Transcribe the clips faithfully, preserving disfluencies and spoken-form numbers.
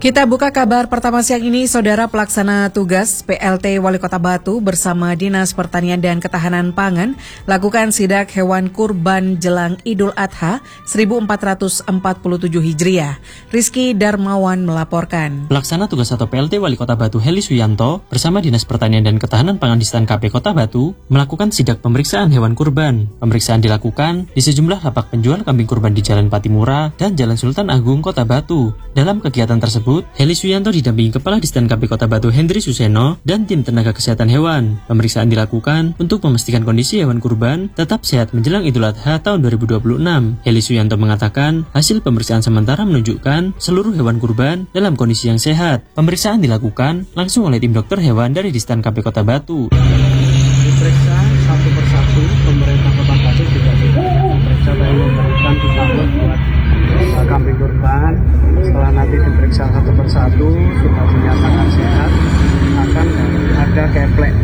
Kita buka kabar pertama siang ini, Saudara. Pelaksana tugas P L T Wali Kota Batu bersama Dinas Pertanian dan Ketahanan Pangan lakukan sidak hewan kurban jelang Idul Adha seribu empat ratus empat puluh tujuh Hijriah. Rizky Darmawan melaporkan. Pelaksana tugas atau P L T Wali Kota Batu Heli Suyanto bersama Dinas Pertanian dan Ketahanan Pangan di Stan K P Kota Batu melakukan sidak pemeriksaan hewan kurban. Pemeriksaan dilakukan di sejumlah lapak penjual kambing kurban di Jalan Patimura dan Jalan Sultan Agung Kota Batu. Dalam kegiatan tersebut, Heli Suyanto didampingi Kepala Distan K P Kota Batu Hendri Suseno dan tim tenaga kesehatan hewan. Pemeriksaan dilakukan untuk memastikan kondisi hewan kurban tetap sehat menjelang Idul Adha tahun dua ribu dua puluh enam. Heli Suyanto mengatakan hasil pemeriksaan sementara menunjukkan seluruh hewan kurban dalam kondisi yang sehat. Pemeriksaan dilakukan langsung oleh tim dokter hewan dari Distan K P Kota Batu. Diperiksa satu persatu, pemerintah Kota Batu juga diperiksa dan memberikan vitamin buat uh, kambing kurban. Setelah nanti diperiksa satu persatu sudah dinyatakan sehat, akan ada keplek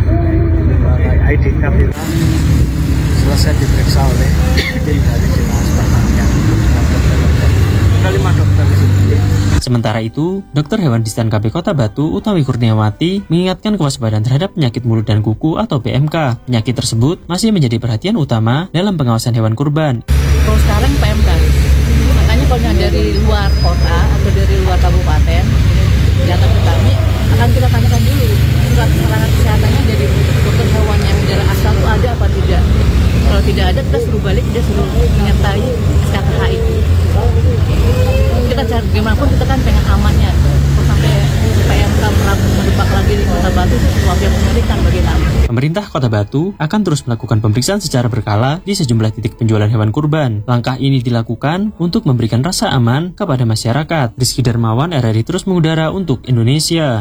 I D card itu selesai diperiksa oleh tim dari Dinas Pertanian. Ada lima dokter di sini. Sementara itu, dokter hewan di Stan K P Kota Batu Utawi Kurniawati mengingatkan kewaspadaan terhadap penyakit mulut dan kuku atau P M K. Penyakit tersebut masih menjadi perhatian utama dalam pengawasan hewan kurban. Kalau sekarang P M K, makanya kalau yang dari luar kota atau dari luar kabupaten datang ke kami, akan kita tanyakan dulu surat keterangan kesehatannya dari dokter hewan yang dari asal itu ada apa tidak. Kalau tidak ada, kita suruh balik, dia suruh menyertai S K K H I. Kita cari gimana pun kita kan pengen amannya. Kalau sampai P M K merebak lagi di Kota Batu itu sesuatu yang mengerikan bagi kami. Pemerintah Kota Batu akan terus melakukan pemeriksaan secara berkala di sejumlah titik penjualan hewan kurban. Langkah ini dilakukan untuk memberikan rasa aman kepada masyarakat. Rizky Darmawan, R R I terus mengudara untuk Indonesia.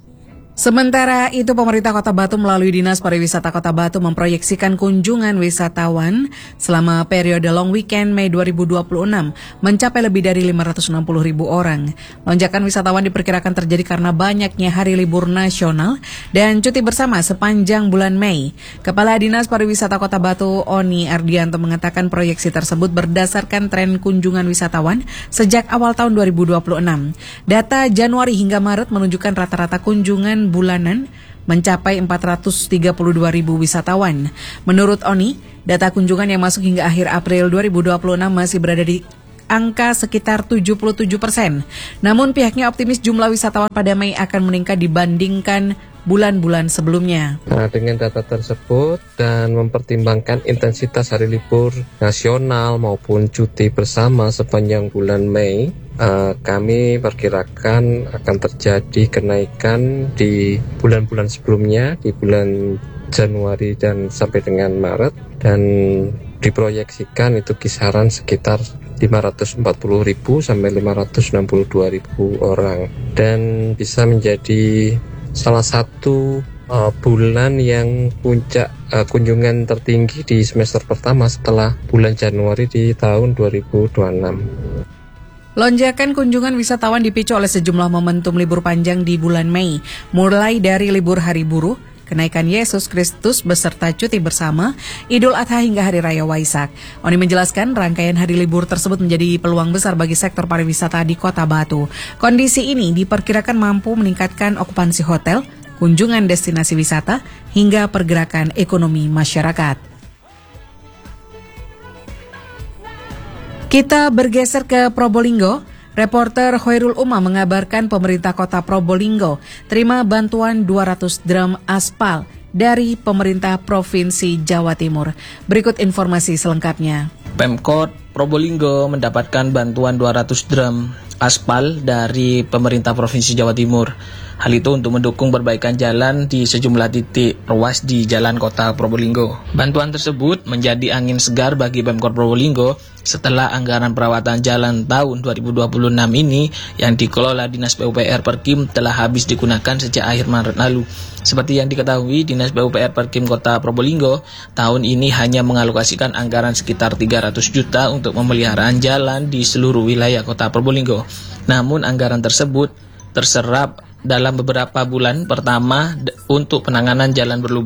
Sementara itu, pemerintah Kota Batu melalui Dinas Pariwisata Kota Batu memproyeksikan kunjungan wisatawan selama periode long weekend Mei dua ribu dua puluh enam mencapai lebih dari lima ratus enam puluh ribu orang. Lonjakan wisatawan diperkirakan terjadi karena banyaknya hari libur nasional dan cuti bersama sepanjang bulan Mei. Kepala Dinas Pariwisata Kota Batu Oni Ardianto mengatakan proyeksi tersebut berdasarkan tren kunjungan wisatawan sejak awal tahun dua ribu dua puluh enam. Data Januari hingga Maret menunjukkan rata-rata kunjungan bulanan mencapai empat ratus tiga puluh dua ribu wisatawan. Menurut Oni, data kunjungan yang masuk hingga akhir April dua ribu dua puluh enam masih berada di angka sekitar tujuh puluh tujuh persen. Namun pihaknya optimis jumlah wisatawan pada Mei akan meningkat dibandingkan bulan-bulan sebelumnya. Nah, dengan data tersebut dan mempertimbangkan intensitas hari libur nasional maupun cuti bersama sepanjang bulan Mei, uh, kami perkirakan akan terjadi kenaikan di bulan-bulan sebelumnya, di bulan Januari dan sampai dengan Maret, dan diproyeksikan itu kisaran sekitar lima ratus empat puluh ribu sampai lima ratus enam puluh dua ribu orang, dan bisa menjadi salah satu uh, bulan yang puncak uh, kunjungan tertinggi di semester pertama setelah bulan Januari di tahun dua ribu dua puluh enam. Lonjakan kunjungan wisatawan dipicu oleh sejumlah momentum libur panjang di bulan Mei, mulai dari libur Hari Buruh, kenaikan Yesus Kristus beserta cuti bersama, Idul Adha hingga Hari Raya Waisak. Oni menjelaskan rangkaian hari libur tersebut menjadi peluang besar bagi sektor pariwisata di Kota Batu. Kondisi ini diperkirakan mampu meningkatkan okupansi hotel, kunjungan destinasi wisata, hingga pergerakan ekonomi masyarakat. Kita bergeser ke Probolinggo. Reporter Hoirul Umam mengabarkan pemerintah kota Probolinggo terima bantuan dua ratus drum aspal dari pemerintah Provinsi Jawa Timur. Berikut informasi selengkapnya. Pemkot Probolinggo mendapatkan bantuan dua ratus drum aspal dari pemerintah Provinsi Jawa Timur. Hal itu untuk mendukung perbaikan jalan di sejumlah titik ruas di jalan kota Probolinggo. Bantuan tersebut menjadi angin segar bagi Pemkot Probolinggo setelah anggaran perawatan jalan tahun dua ribu dua puluh enam ini yang dikelola Dinas P U P R Perkim telah habis digunakan sejak akhir Maret lalu. Seperti yang diketahui, Dinas P U P R Perkim Kota Probolinggo tahun ini hanya mengalokasikan anggaran sekitar tiga ratus juta untuk pemeliharaan jalan di seluruh wilayah Kota Probolinggo. Namun anggaran tersebut terserap dalam beberapa bulan pertama d- untuk penanganan jalan berlubang.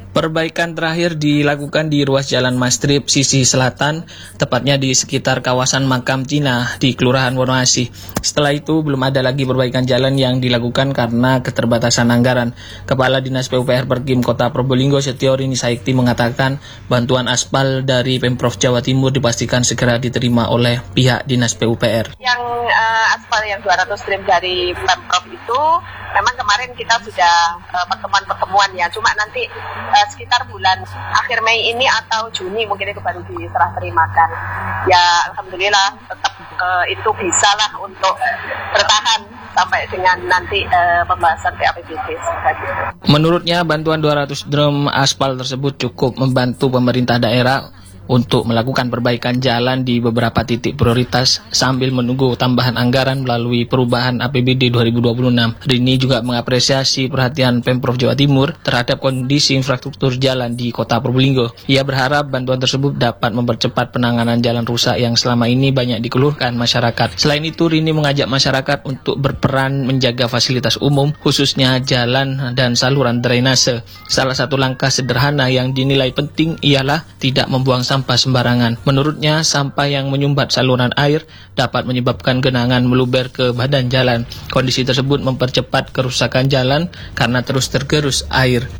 Perbaikan terakhir dilakukan di ruas Jalan Mastrip sisi selatan, tepatnya di sekitar kawasan Makam Cina di Kelurahan Wonoasih. Setelah itu belum ada lagi perbaikan jalan yang dilakukan karena keterbatasan anggaran. Kepala Dinas P U P R Perkim Kota Probolinggo Setio Rini Saikti mengatakan bantuan aspal dari Pemprov Jawa Timur dipastikan segera diterima oleh pihak Dinas P U P R. Yang uh, aspal yang dua ratus trim dari Pemprov itu memang kemarin kita sudah uh, pertemuan-pertemuan ya, cuma nanti uh, sekitar bulan akhir Mei ini atau Juni mungkin itu baru diserah terimakan. Ya alhamdulillah tetap uh, itu bisa lah untuk bertahan sampai dengan nanti uh, pembahasan P A P B D. Menurutnya bantuan dua ratus drum aspal tersebut cukup membantu pemerintah daerah untuk melakukan perbaikan jalan di beberapa titik prioritas sambil menunggu tambahan anggaran melalui perubahan A P B D dua ribu dua puluh enam. Rini juga mengapresiasi perhatian Pemprov Jawa Timur terhadap kondisi infrastruktur jalan di Kota Probolinggo. Ia berharap bantuan tersebut dapat mempercepat penanganan jalan rusak yang selama ini banyak dikeluhkan masyarakat. Selain itu, Rini mengajak masyarakat untuk berperan menjaga fasilitas umum, khususnya jalan dan saluran drainase. Salah satu langkah sederhana yang dinilai penting ialah tidak membuang sampah sampah sembarangan. Menurutnya, sampah yang menyumbat saluran air dapat menyebabkan genangan meluber ke badan jalan. Kondisi tersebut mempercepat kerusakan jalan karena terus tergerus air.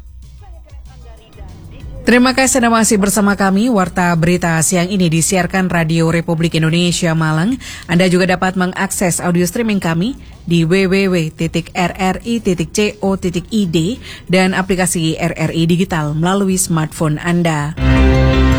Terima kasih Anda masih bersama kami. Warta Berita siang ini disiarkan Radio Republik Indonesia Malang. Anda juga dapat mengakses audio streaming kami di w w w titik r r i titik co titik i d dan aplikasi R R I Digital melalui smartphone Anda.